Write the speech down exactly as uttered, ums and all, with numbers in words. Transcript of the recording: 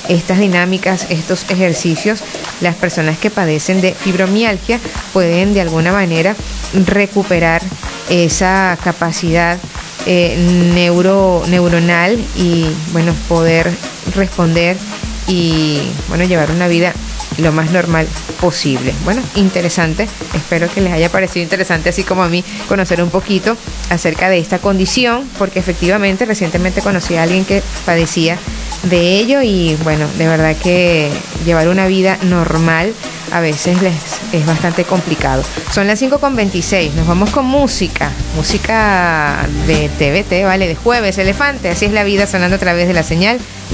estas dinámicas, estos ejercicios, las personas que padecen de fibromialgia pueden de alguna manera recuperar esa capacidad eh, neuro, neuronal y bueno, poder responder y bueno, llevar una vida lo más normal posible. Bueno, interesante, espero que les haya parecido interesante, así como a mí, conocer un poquito acerca de esta condición, porque efectivamente recientemente conocí a alguien que padecía de ello y bueno, de verdad que llevar una vida normal a veces les es bastante complicado. Son las cinco con veintiséis, nos vamos con música, música de T V T, ¿vale? De Jueves Elefante, así es la vida, sonando a través de la señal